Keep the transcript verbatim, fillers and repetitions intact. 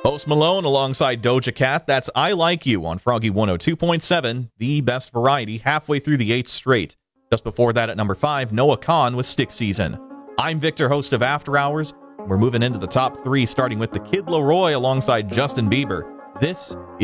Post Malone alongside Doja Cat. That's I Like You on Froggy one oh two point seven, the best variety, halfway through the eighth straight. Just before that at number five, Noah Kahan with Stick Season. I'm Victor, host of After Hours. We're moving into the top three, starting with the Kid Laroi alongside Justin Bieber. This is